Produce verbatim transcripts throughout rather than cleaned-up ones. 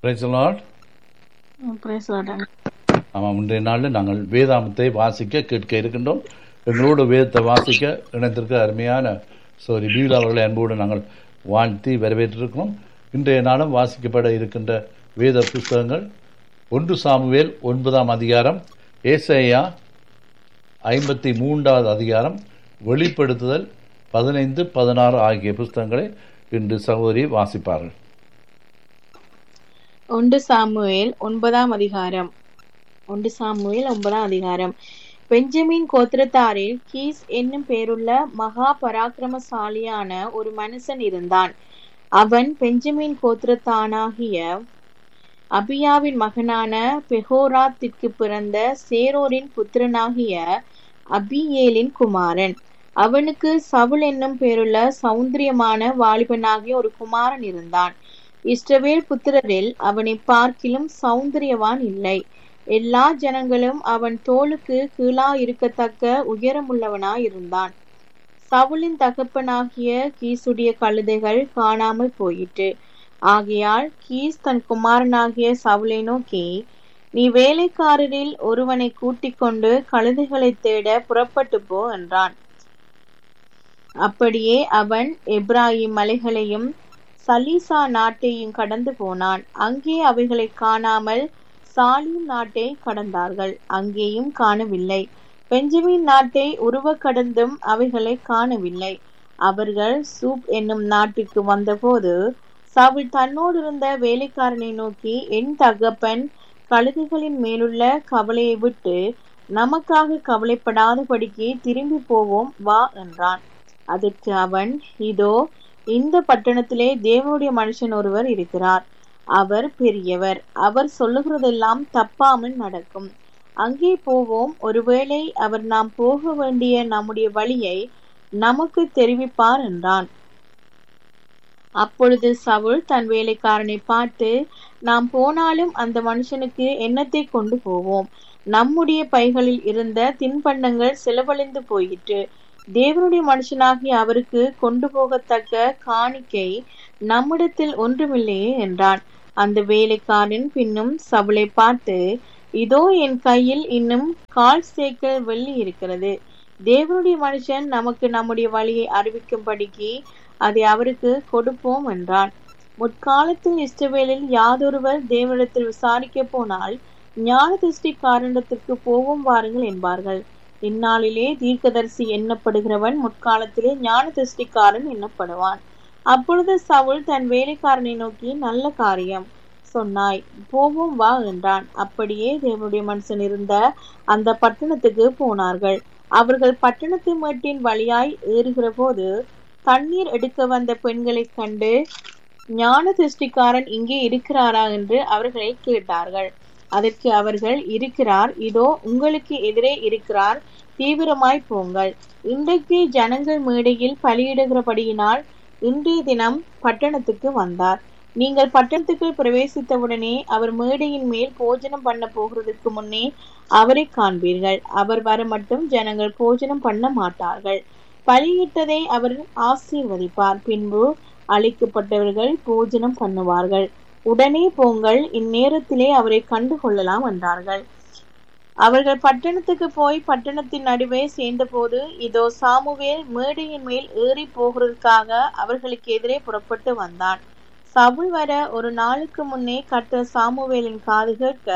Praise the Lord. Praise Lord. ஆமாம், இன்றைய நாளில் நாங்கள் வேதாமத்தை வாசிக்க கேட்க இருக்கின்றோம். எங்களோடு வேதத்தை வாசிக்க இணைந்திருக்க அருமையான சோரி பீலா அவர்களை அன்போடு நாங்கள் வாழ்த்தி வரவேற்றிருக்கிறோம். இன்றைய நாளும் வாசிக்கப்பட இருக்கின்ற வேத புஸ்தகங்கள் ஒன்று சாமுவேல் ஒன்பதாம் அதிகாரம், ஏசாயா ஐம்பத்தி மூன்றாவது அதிகாரம், வெளிப்படுத்துதல் பதினைந்து பதினாறு ஆகிய புஸ்தகங்களை இன்று சகோதரி வாசிப்பார்கள். ஒன்று சாமுவேல் ஒன்பதாம் அதிகாரம். ஒன்று சாமுவேல் ஒன்பதாம் அதிகாரம். பெஞ்சமின் கோத்திரத்தாரில் கீஸ் என்னும் பேருள்ள மகா பராக்கிரமசாலியான ஒரு மனுஷன் இருந்தான். அவன் பெஞ்சமின் கோத்திரத்தானாகிய அபியாவின் மகனான பெகோராத்திற்கு பிறந்த சேரோரின் புத்திரனாகிய அபியேலின் குமாரன். அவனுக்கு சவுல் என்னும் பேருள்ள சௌந்தரியமான வாலிபனாகிய ஒரு குமாரன் இருந்தான். இஸ்ரவேல் புத்திரரில் அவனை பார்க்கிலும் சௌந்தரியவான் இல்லை. எல்லா ஜனங்களும் அவன் தோளுக்கு கீழா இருக்கத்தக்க உயரமுள்ளவனாய் இருந்தான். சவுலின் தகப்பனாகிய கீசுடைய கழுதைகள் காணாமல் போயிற்று. ஆகையால் கீஸ் தன் குமாரனாகிய சவுலை நோக்கி, நீ வேலைக்காரரில் ஒருவனை கூட்டிக் கொண்டு கழுதைகளை தேட புறப்பட்டு போ என்றான். அப்படியே அவன் எப்ராயிம் மலைகளையும் சலீசா நாட்டையும் கடந்து போனான். அங்கே அவைகளை காணாமல் சாலிம் நாட்டை கடந்தார்கள், அங்கேயும் காணவில்லை. பெஞ்சமின் நாட்டை உருவ கடந்தும் அவைகளை காணவில்லை. அவர்கள் சூப் என்னும் நாட்டுக்கு வந்தபோது சவுல் தன்னோடு இருந்த வேலைக்காரனை நோக்கி, என் தகப்பன் கழுகுகளின் மேலுள்ள கவலையை விட்டு நமக்காக கவலைப்படாதபடிக்கு திரும்பி போவோம் வா என்றான். அதற்கு அவன், இதோ இந்த பட்டணத்திலே தேவனுடைய மனுஷன் ஒருவர் இருக்கிறார். அவர் பெரியவர். அவர் சொல்லுகிறதெல்லாம் தப்பாமல் நடக்கும். அங்கே போவோம். ஒருவேளை அவர் நாம் போக வேண்டிய நம்முடைய வழியை நமக்கு தெரிவிப்பார் என்றான். அப்பொழுது சவுல் தன் வேலைக்காரனை பார்த்து, நாம் போனாலும் அந்த மனுஷனுக்கு என்னத்தை கொண்டு போவோம்? நம்முடைய பைகளில் இருந்த தின்பண்டங்கள் செலவழிந்து போயிற்று. தேவனுடைய மனுஷனாகி அவருக்கு கொண்டு போகத்தக்க காணிக்கை நம்மிடத்தில் ஒன்றுமில்லையே என்றான். அந்த வேலைக்காரன் பின்னும் சவுலை பார்த்து, இதோ என் கையில் இன்னும் கால் சேக்கல் வெள்ளி இருக்கிறது. தேவனுடைய மனுஷன் நமக்கு நம்முடைய வழியை அறிவிக்கும்படிக்கு அதை அவருக்கு கொடுப்போம் என்றான். முற்காலத்தில் இஸ்ரவேலில் யாதொருவர் தேவனிடத்தில் விசாரிக்க போனால் ஞான திருஷ்டிக்காரனிடத்திற்கு போவோம் வாருங்கள் என்பார்கள். இந்நாளிலே தீர்க்கதரிசி எண்ணப்படுகிறவன் முற்காலத்திலே ஞான திருஷ்டிக்காரன் எண்ணப்படுவான். அப்பொழுது சவுல் தன் வேலைக்காரனை நோக்கி, நல்ல காரியம் சொன்னாய், போவோம் வா என்றான். அப்படியே தேவனுடைய மனுஷன் இருந்த அந்த பட்டணத்துக்கு போனார்கள். அவர்கள் பட்டணத்து மேட்டின் வழியாய் ஏறுகிற போது தண்ணீர் எடுக்க வந்த பெண்களை கண்டு, ஞான திருஷ்டிக்காரன் இங்கே இருக்கிறாரா என்று அவர்களை கேட்டார்கள். அதற்கு அவர்கள், இருக்கிறார், இதோ உங்களுக்கு எதிரே இருக்கிறார், தீவிரமாய் போங்கள். இன்றைக்கு ஜனங்கள் மேடையில் பலியிடுகிறபடியினால் இன்றைய தினம் பட்டணத்துக்கு வந்தார். நீங்கள் பட்டணத்துக்கு பிரவேசித்தவுடனே அவர் மேடையின் மேல் போஜனம் பண்ண போகிறதுக்கு முன்னே அவரை காண்பீர்கள். அவர் வர மட்டும் ஜனங்கள் போஜனம் பண்ண மாட்டார்கள். பலியிட்டதை அவர் ஆசீர்வதிப்பார். பின்பு அழைக்கப்பட்டவர்கள் போஜனம் பண்ணுவார்கள். உடனே போங்கள், இந்நேரத்திலே அவரை கண்டு கொள்ளலாம் என்றார்கள். அவர்கள் பட்டணத்துக்கு போய் பட்டணத்தின் நடுவே சேர்ந்த போது இதோ சாமுவேல் மேடையின் மேல் ஏறி போகிறதுக்காக அவர்களுக்கு எதிரே புறப்பட்டு வந்தான். சவுல் வர ஒரு நாளுக்கு முன்னே கர்த்தர் சாமுவேலின் காது கேட்க,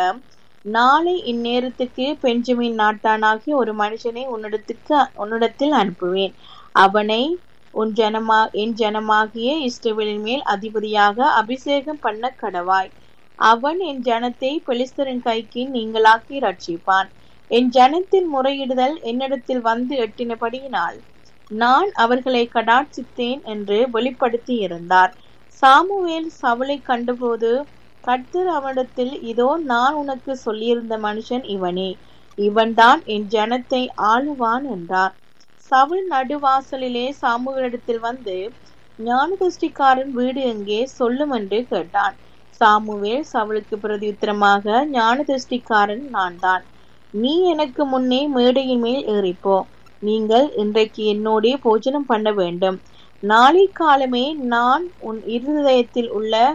நாளை இந்நேரத்துக்கு பெஞ்சமின் நாட்டானாகி ஒரு மனுஷனை உன்னிடத்துக்கு உன்னிடத்தில் அனுப்புவேன். அவனை உன் ஜனமா என் ஜனமாகிய இஸ்ரவேலின் மேல் அதிபதியாக அபிஷேகம் பண்ண கடவாய். அவன் என் ஜனத்தை பெலிஸ்தரின் கைக்கு நீங்களாக்கி ரட்சிப்பான். என் ஜனத்தின் முறையிடுதல் என்னிடத்தில் வந்து எட்டினபடியினால் நான் அவர்களை கடாட்சித்தேன் என்று வெளிப்படுத்தி இருந்தார். சாமுவேல் சவுலை கண்டபோது கர்த்தர் அவனிடத்தில், இதோ நான் உனக்கு சொல்லியிருந்த மனுஷன் இவனே, இவன்தான் என் ஜனத்தை ஆளுவான் என்றார். சவுல் நடுவாசலிலே சாமுவேலிடத்தில் வந்து, ஞான திருஷ்டிக்காரன் வீடு எங்கே சொல்லும் என்று கேட்டான். சாமுவேல் சவுலுக்கு பிரதியுத்தரமாக, ஞான திருஷ்டிக்காரன் நான் தான். நீ எனக்கு முன்னே மேடையின் மேல் ஏறிப்போ. நீங்கள் இன்றைக்கு என்னோடே போஜனம் பண்ண வேண்டும். நாளை காலமே நான் உன் இருதயத்தில் உள்ள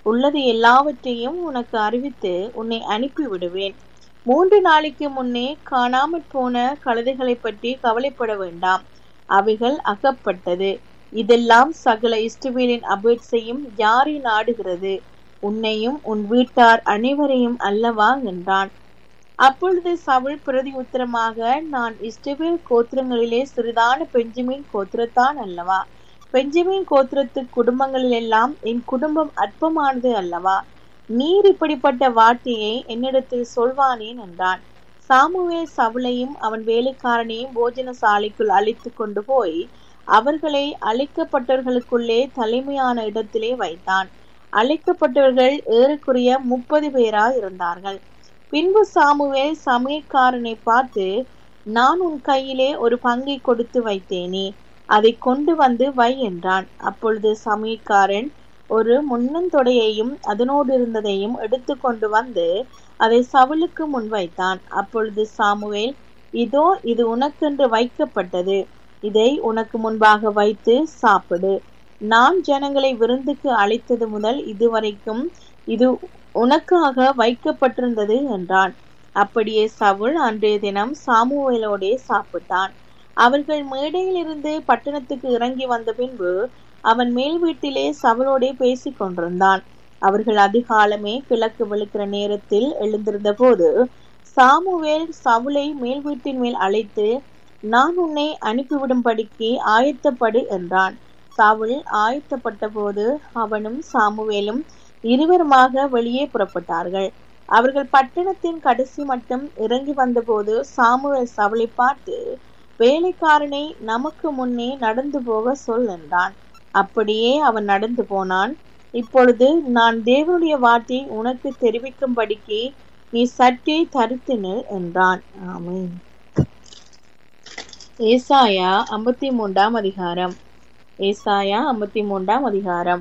உள்ளது எல்லாவற்றையும் உனக்கு அறிவித்து உன்னை அனுப்பி விடுவேன். மூன்று நாளைக்கு முன்னே காணாமற் போன கழுதைகளை பற்றி கவலைப்பட வேண்டாம், அவைகள் அகப்பட்டது. இதெல்லாம் சகல இஸ்ரவேலின் அபேட்சையும் யாரை நாடுகிறது? உன்னையும் உன் வீட்டார் அனைவரையும் அல்லவா என்றான். அப்பொழுது சவுல் பிரதி உத்தரமாக, நான் இஸ்ரவேல் கோத்திரங்களிலே சிறிதான பெஞ்சமின் கோத்திரத்தான் அல்லவா? பெஞ்சமின் கோத்திரத்து குடும்பங்களிலெல்லாம் என் குடும்பம் அற்பமானது அல்லவா? நீர் இப்படிப்பட்ட வார்த்தையை என்னிடத்தில் சொல்வானேன் என்றான். சாமுவேல் சவுலையும் அவன் வேலைக்காரனையும் போஜன சாலைக்குள் அழைத்து கொண்டு போய் அவர்களை அழைக்கப்பட்டவர்களுக்குள்ளே தலைமையான இடத்திலே வைத்தான். அழைக்கப்பட்டவர்கள் ஏறக்குறைய முப்பது பேராய் இருந்தார்கள். பின்பு சாமுவேல் சமையற்காரனை பார்த்து, நான் உன் கையிலே ஒரு பங்கை கொடுத்து வைத்தேனே, அதை கொண்டு வந்து வை என்றான். அப்பொழுது சமையற்காரன் ஒரு முன்னந்தொடையையும் அதனோடு இருந்ததையும் எடுத்து கொண்டு வந்து அதை சவுலுக்கு முன் வைத்தான். அப்பொழுது சாமுவேல், இதோ இது உனக்கென்று வைக்கப்பட்டது, இதை உனக்கு முன்பாக வைத்து சாப்பிடு. நான் ஜனங்களை விருந்துக்கு அழைத்தது முதல் இதுவரைக்கும் இது உனக்காக வைக்கப்பட்டிருந்தது என்றான். அப்படியே சவுல் அன்றைய தினம் சாமுவேலோடே சாப்பிட்டான். அவர்கள் மேடையில் இருந்து பட்டணத்துக்கு இறங்கி வந்த பின்பு அவன் மேல் வீட்டிலே சவுலோடே பேசிக் கொண்டிருந்தான். அவர்கள் அதிகாலமே கிழக்கு வெளுக்கிற நேரத்தில் எழுந்திருந்த போது சாமுவேல் சவுலை மேல் வீட்டின் மேல் அழைத்து, நான் உன்னை அனுப்பிவிடும்படிக்கு ஆயத்தப்படு என்றான். சவுல் ஆயத்தப்பட்ட போது அவனும் சாமுவேலும் இருவருமாக வெளியே புறப்பட்டார்கள். அவர்கள் பட்டணத்தின் கடைசி மட்டும் இறங்கி வந்தபோது சாமுவேல் சவுலை பார்த்து, வேலைக்காரனை நமக்கு முன்னே நடந்து போக சொல் என்றான். அப்படியே அவன் நடந்து போனான். இப்பொழுது நான் தேவனுடைய வார்த்தை உனக்கு தெரிவிக்கும்படிக்கு நீ சற்றே தரித்து நில் என்றான். ஆமென். ஏசாயா ஐம்பத்தி மூன்றாம் அதிகாரம். ஏசாயா ஐம்பத்தி மூன்றாம் அதிகாரம்.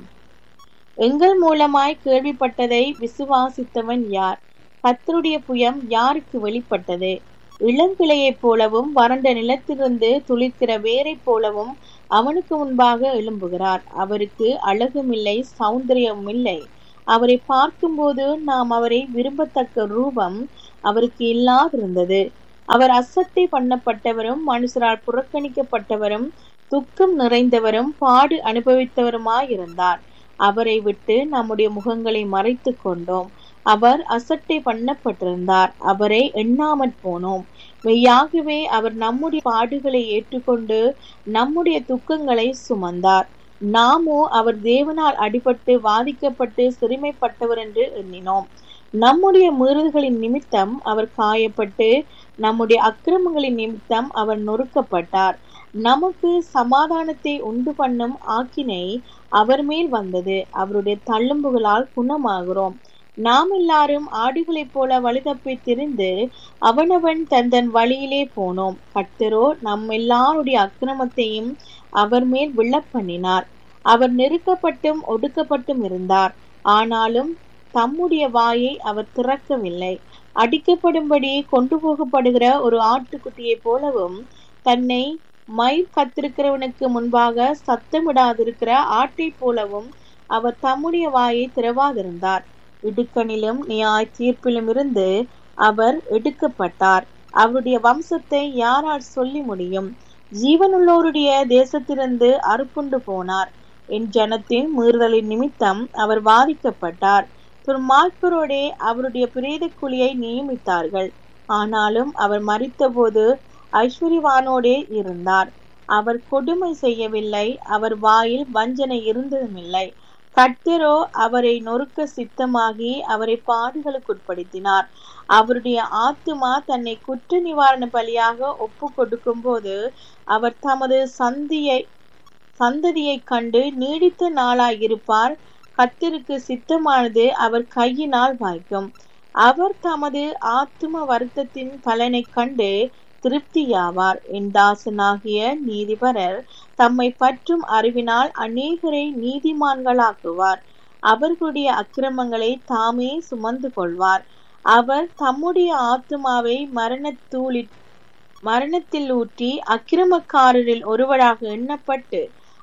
எங்கள் மூலமாய் கேள்விப்பட்டதை விசுவாசித்தவன் யார்? கர்த்தருடைய புயம் யாருக்கு வெளிப்பட்டது? இளங்கிளையைப் போலவும் வறண்ட நிலத்திலிருந்து துளிர்க்கிற வேரை போலவும் அவனுக்கு முன்பாக எழும்புகிறார். அவருக்கு அழகும் இல்லை, சௌந்தரியமும் இல்லை. அவரை பார்க்கும்போது நாம் அவரை விரும்பத்தக்க ரூபம் அவருக்கு இல்லாதிருந்தது. அவர் அசட்டை பண்ணப்பட்டவரும் மனுஷரால் புறக்கணிக்கப்பட்டவரும் துக்கம் நிறைந்தவரும் பாடு அனுபவித்தவருமாயிருந்தார். அவரை விட்டு நம்முடைய முகங்களை மறைத்து கொண்டோம். அவர் அசட்டை பண்ணப்பட்டிருந்தார், அவரை எண்ணாமற் போனோம். மெய்யாகவே அவர் நம்முடைய பாடுகளை ஏற்றுக்கொண்டு நம்முடைய துக்கங்களை சுமந்தார். நாமோ அவர் தேவனால் அடிபட்டு வாதிக்கப்பட்டு சிறுமைப்பட்டவர் என்று எண்ணினோம். நம்முடைய மீறுதல்களின் நிமித்தம் அவர் காயப்பட்டு நம்முடைய அக்கிரமங்களின் நிமித்தம் அவர் நொறுக்கப்பட்டார். நமக்கு சமாதானத்தை உண்டு பண்ணும் ஆக்கினை அவர் மேல் வந்தது. அவருடைய தள்ளும்புகளால் குணமாகிறோம். நாம் எல்லாரும் ஆடுகளைப் போல வழிதப்பி திரிந்து அவனவன் தன் தன் வழியிலே போனோம். கர்த்தரோ நம் எல்லாருடைய அக்கிரமத்தையும் அவர் மேல் விழப் பண்ணினார். அவர் நெருக்கப்பட்டும் ஒடுக்கப்பட்டும் இருந்தார், ஆனாலும் தம்முடைய வாயை அவர் திறக்கவில்லை. அடிக்கப்படும்படி கொண்டு போகப்படுகிற ஒரு ஆட்டுக்குட்டியை போலவும் தன்னை மயிர் கத்திருக்கிறவனுக்கு முன்பாக சத்தமிடாதிருக்கிற ஆட்டை போலவும் அவர் தம்முடைய வாயை திறவாதிருந்தார். இடுக்கணிலும் நியாய தீர்ப்பிலும் இருந்து அவர் எடுக்கப்பட்டார். அவருடைய வம்சத்தை யாரால் சொல்லி முடியும்? ஜீவனுள்ளோருடைய தேசத்திலிருந்து அறுப்புண்டு போனார். என் ஜனத்தின் மீறுதலின் நிமித்தம் அவர் வாதிக்கப்பட்டார். துன்மார்க்கரோடே அவருடைய பிரேத குழியை நியமித்தார்கள். ஆனாலும் அவர் மரித்தபோது ஐஸ்வர்யவானோடே இருந்தார். அவர் கொடுமை செய்யவில்லை, அவர் வாயில் வஞ்சனை இருந்ததுமில்லை. கர்த்தரோ அவரை நொறுக்க சித்தமாகி அவரை பாடுகளுக்குட்படுத்தினார். அவருடைய ஆத்துமா தன்னை குற்ற நிவாரண பலியாக ஒப்பு கொடுக்கும் போது அவர் தமது சந்தியை சந்ததியை கண்டு நீடித்த நாளாயிருப்பார். கர்த்தருக்கு சித்தமானது அவர் கையினால் வாய்க்கும். அவர் தமது ஆத்தும வருத்தத்தின் பலனை கண்டு திருப்தியாவார். என் தாசனாகிய நீதிபரர் தம்மை பற்றும் அறிவினால் அநேகரை நீதிமான்களாக்குவார். அவர்களுடைய அக்கிரமங்களை தாமே சுமந்து கொள்வார். அவர் தம்முடைய ஆத்துமாவை மரணத்தூளி மரணத்தில் ஊற்றி அக்கிரமக்காரரில் ஒருவராக எண்ணப்பட்டு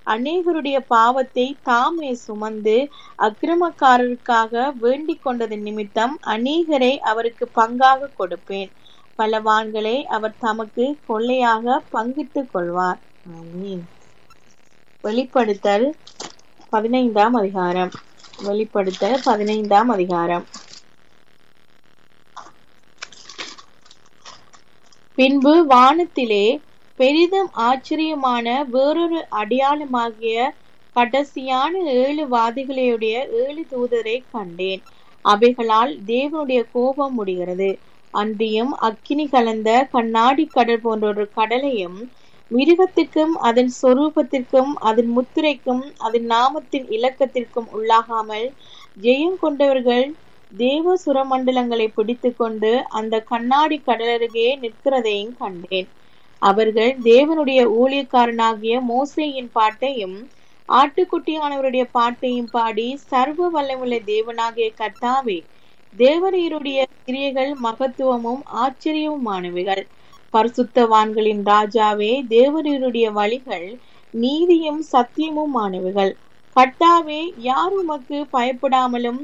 அநேகருடைய பாவத்தை தாமே சுமந்து அக்கிரமக்காரருக்காக வேண்டிக் கொண்டதன் நிமித்தம் அநேகரை அவருக்கு பங்காக கொடுப்பேன். பலவான்களை அவர் தமக்கு கொள்ளையாக பங்கிட்டுக் கொள்வார். ஆமீன். வெளிப்படுத்தல் பதினைந்தாம் அதிகாரம். வெளிப்படுத்தல் பதினைந்தாம் அதிகாரம். பின்பு வானத்திலே பெரிதும் ஆச்சரியமான வேறொரு அடையாளமாகிய கடைசியான ஏழு வாதிகளுடைய ஏழு தூதரை கண்டேன். அவைகளால் தேவனுடைய கோபம் முடிகிறது. அன்றியும் அக்கினி கலந்த கண்ணாடி கடல் போன்ற ஒரு கடலையும் மிருகத்திற்கும் அதன் சொரூபத்திற்கும் அதன் முத்திரைக்கும் அதன் நாமத்தின் இலக்கத்திற்கும் உள்ளாகாமல் ஜெயம் கொண்டவர்கள் தேவ சுரமண்டலங்களை பிடித்து கொண்டு அந்த கண்ணாடி கடலருகே நிற்கிறதையும் கண்டேன். அவர்கள் தேவனுடைய ஊழியக்காரனாகிய மோசேயின் பாட்டையும் ஆட்டுக்குட்டியானவருடைய பாட்டையும் பாடி, சர்வ வல்லமுள்ள தேவனாகிய கர்த்தாவே, தேவரீருடைய கிரியைகள் மகத்துவமும் ஆச்சரியமுமானவைகள். பரிசுத்தவான்களின் ராஜாவே, தேவரீருடைய வழிகள் நீதியும் சத்தியமுமானவைகள். கர்த்தாவே, யார் உமக்கு பயப்படாமலும்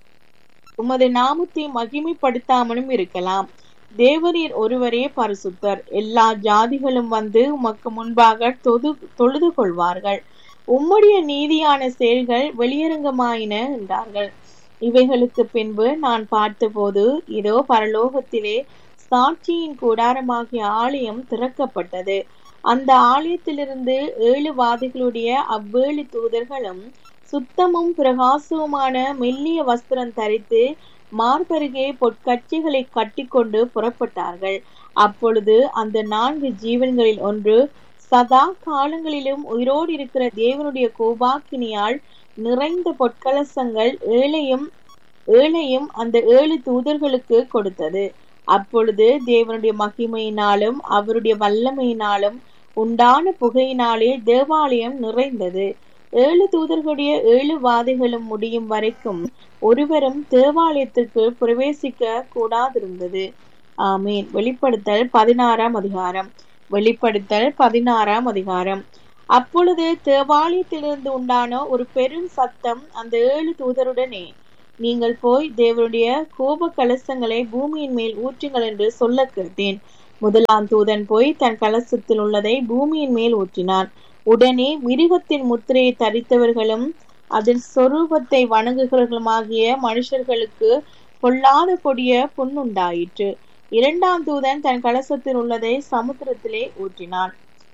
உமது நாமத்தை மகிமைப்படுத்தாமலும் இருக்கலாம். தேவரீர் ஒருவரே பரிசுத்தர். எல்லா ஜாதிகளும் வந்து உமக்கு முன்பாக தொது தொழுது கொள்வார்கள். உம்முடைய நீதியான செயல்கள் வெளியரங்கமாயின என்றார்கள். இவைகளுக்கு பின்பு நான் பார்த்தபோது, இதோ பரலோகத்திலே சாட்சியின் கூடாரமாகிய ஆலயம் திறக்கப்பட்டது. அந்த ஆலயத்திலிருந்து ஏழு வாதிகளுடைய அவ்வேழு தூதர்களும் சுத்தமும் பிரகாசவுமான மெல்லிய வஸ்திரம் தரித்து மார்பருகே பொற்கட்சிகளை கட்டிக்கொண்டு புறப்பட்டார்கள். அப்பொழுது அந்த நான்கு ஜீவன்களில் ஒன்று சதா காலங்களிலும் உயிரோடு இருக்கிற தேவனுடைய கோபாக்கினியால் நிறைந்த பொற்கலசங்கள் ஏழையும் ஏழையும் அந்த ஏழு தூதர்களுக்கு கொடுத்தது. அப்பொழுது தேவனுடைய மகிமையினாலும் அவருடைய வல்லமையினாலும் உண்டான புகையினாலே தேவாலயம் நிறைந்தது. ஏழு தூதர்களுடைய ஏழு வாதைகளும் முடியும் வரைக்கும் ஒருவரும் தேவாலயத்துக்கு பிரவேசிக்க கூடாதிருந்தது. ஆமீன். வெளிப்படுத்தல் பதினாறாம் அதிகாரம். வெளிப்படுத்தல் பதினாறாம் அதிகாரம். அப்பொழுது தேவாலயத்திலிருந்து உண்டான ஒரு பெரும் சத்தம் அந்த ஏழு தூதருடனே, நீங்கள் போய் தேவனுடைய கோப கலசங்களை பூமியின் மேல் ஊற்றுங்கள் என்று சொல்ல கேட்டேன். முதலாம் தூதன் போய் தன் கலசத்தில் உள்ளதை பூமியின் மேல் ஊற்றினான். உடனே மிருகத்தின் முத்திரையை தரித்தவர்களும் அதன் சொரூபத்தை வணங்குகிறவர்களுமாகிய மனுஷர்களுக்கு பொல்லாத கொடிய புண்ணுண்டாயிற்று. இரண்டாம் தூதன் தன் கலசத்தில் உள்ளதை சமுத்திரத்திலே ஊற்றினான்.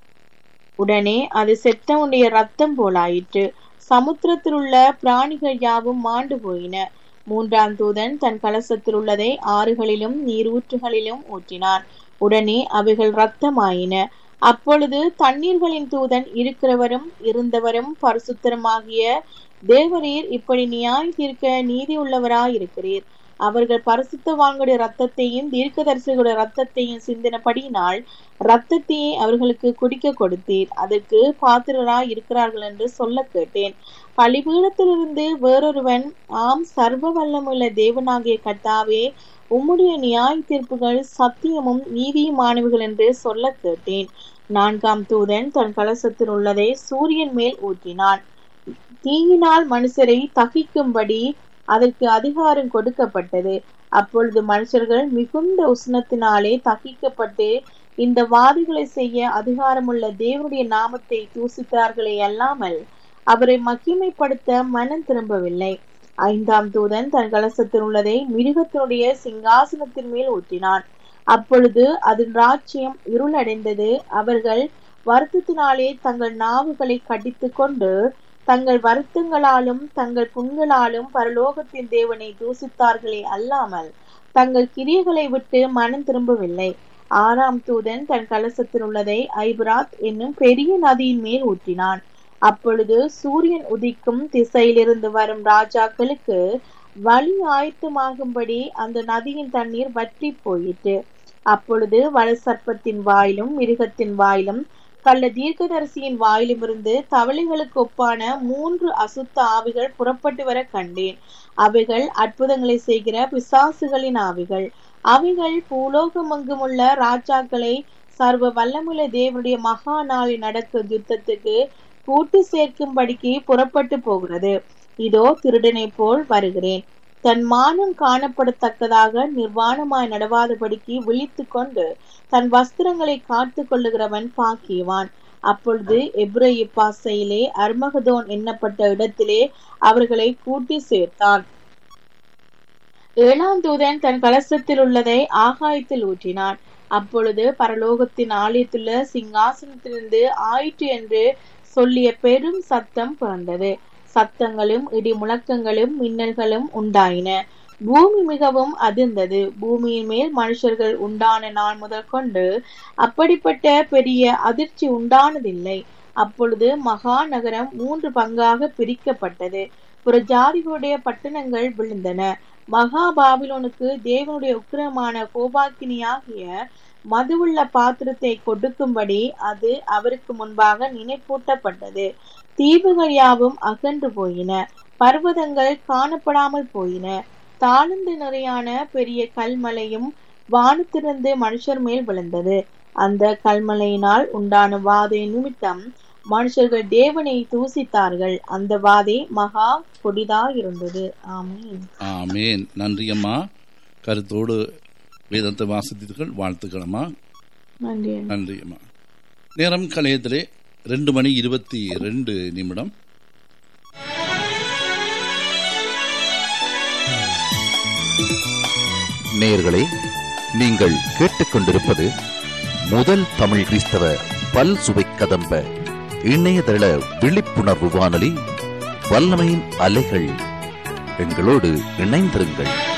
உடனே அது செத்தவனுடைய ரத்தம் போலாயிற்று. சமுத்திரத்தில் உள்ள பிராணிகள் யாவும் மாண்டு போயின. மூன்றாம் தூதன் தன் கலசத்தில் உள்ளதை ஆறுகளிலும் நீரூற்றுகளிலும் ஊற்றினான். உடனே அவைகள் இரத்தமாயின. அப்பொழுது தண்ணீர்களின் தூதன், இருக்கிறவரும் இருந்தவரும் பரிசுத்தருமாகிய தேவரீர் இப்படி நியாய தீர்க்க நீதி உள்ளவராயிருக்கிறீர். அவர்கள் பரிசுத்தவான்களுடைய இரத்தத்தையும் தீர்க்கதரிசிகளுடைய இரத்தத்தையும் சிந்தினபடியினால் இரத்தத்தையே அவர்களுக்கு குடிக்க கொடுத்தீர். அதற்கு பாத்திரராய் இருக்கிறார்கள் என்று சொல்ல கேட்டேன். பலிபீடத்திலிருந்து வேறொருவன், ஆம், சர்வ வல்லமுள்ள தேவனாகிய கர்த்தாவே, உம்முடைய நியாய தீர்ப்புகள் சத்தியமும் நீதியுமானவைகள் என்று சொல்ல கேட்டேன். நான்காம் தூதன் தன் கலசத்தில் உள்ளதை சூரியன் மேல் ஊற்றினான். தீயினால் மனுஷரை தகிக்கும்படி அதற்கு அதிகாரம் கொடுக்கப்பட்டது. அப்பொழுது மனுஷர்கள் மிகுந்த உஷ்ணத்தினாலே தகிக்கப்பட்டு இந்த வாதிகளை செய்ய அதிகாரமுள்ள தேவனுடைய நாமத்தை தூசித்தார்களே அல்லாமல் அவரை மகிமைப்படுத்த மனம் திரும்பவில்லை. ஐந்தாம் தூதன் தன் கலசத்தில் உள்ளதை மிருகத்தினுடைய சிங்காசனத்தின் மேல் ஊற்றினான். அப்பொழுது அதன் ராஜ்யம் இருளடைந்தது. அவர்கள் வருத்தத்தினாலே தங்கள் நாவுகளை கடித்து கொண்டு தங்கள் வருத்தங்களாலும் தங்கள் புண்களாலும் பரலோகத்தின் தேவனை தூசித்தார்களே அல்லாமல் தங்கள் கிரியைகளை விட்டு மனம் திரும்பவில்லை. ஆறாம் தூதன் தன் கலசத்தில் உள்ளதை ஐபிராத் என்னும் பெரிய நதியின் மேல் ஊற்றினான். அப்பொழுது சூரியன் உதிக்கும் திசையிலிருந்து வரும் ராஜாக்களுக்கு வழி ஆயத்தமாகும்படி அந்த நதியின் தண்ணீர் வற்றி போயிற்று. அப்பொழுது வலசர்ப்பத்தின் வாயிலும் மிருகத்தின் வாயிலும் கள்ள தீர்க்கதரிசியின் வாயிலும் இருந்து தவளைகளுக்கு ஒப்பான மூன்று அசுத்த ஆவிகள் புறப்பட்டு வர கண்டேன். அவைகள் அற்புதங்களை செய்கிற பிசாசுகளின் ஆவிகள். அவைகள் பூலோகமெங்குமுள்ள ராஜாக்களை சர்வ வல்லமுள்ள தேவனுடைய மகா நாளில் நடக்கும் யுத்தத்துக்கு கூட்டு சேர்க்கும்படிக்கு புறப்பட்டு போகிறது. இதோ திருடனை போல் வருகிறேன். தன் மானம் காணப்படத்தக்கதாக நிர்வாணமாய் நடவாதபடிக்கு விழித்து கொண்டு தன் வஸ்திரங்களை காத்து கொள்ளுகிறவன் பாக்கியவான். அப்பொழுது எபிரேய பாசையிலே அர்மகதோன் எண்ணப்பட்ட இடத்திலே அவர்களை கூட்டி சேர்த்தான். ஏழாம் தூதன் தன் கலசத்தில் உள்ளதை ஆகாயத்தில் ஊற்றினான். அப்பொழுது பரலோகத்தின் ஆலயத்துள்ள சிங்காசனத்திலிருந்து ஆயிற்று என்று சொல்லிய பெரும் சத்தம் பிறந்தது. சத்தங்களும் இடி முழக்கங்களும் மின்னல்களும் உண்டாயின. பூமி மிகவும் அதிர்ந்தது. பூமியின் மேல் மனுஷர்கள் உண்டான நாள் முதல் கொண்டு அப்படிப்பட்ட பெரிய அதிர்ச்சி உண்டானதில்லை. அப்பொழுது மகா நகரம் மூன்று பங்காக பிரிக்கப்பட்டது. புற ஜாதிகளுடைய பட்டணங்கள் விழுந்தன. மகா பாபிலோனுக்கு தேவனுடைய உக்கிரமான கோபாக்கினியாகிய மதுவுள்ள பாத்திரத்தை கொடுக்கும்படி அது அவருக்கு முன்பாக நினைப்பூட்டப்பட்டது. தீவுகள் யாவும் அகன்று போயின. பர்வதங்கள் காணப்படாமல் போயின. தாழ்ந்து நிறையான பெரிய கல்மலையும் வானத்திலிருந்து மனுஷர் மேல் விழுந்தது. அந்த கல்மலையினால் உண்டான வாதை நிமித்தம் மனுஷர்கள் தேவனை தூசித்தார்கள். அந்த வாதை மகா கொடிதா இருந்தது. ஆமீன். ஆமீன். நன்றி அம்மா. கருத்தோடு வேதத்தை வாசித்தீர்கள். வாழ்த்துக்களம்மா. நன்றி நன்றி அம்மா. நேரம் கலையத்திலே ரெண்டு மணி இருபத்தி ரெண்டு நிமிடம். நேயர்களே, நீங்கள் கேட்டுக்கொண்டிருப்பது முதல் தமிழ் கிறிஸ்தவ பல் சுவை கதம்ப இணையதள விழிப்புணர்வு வானொலி வல்லமையின் அலைகள். எங்களோடு இணைந்திருங்கள்.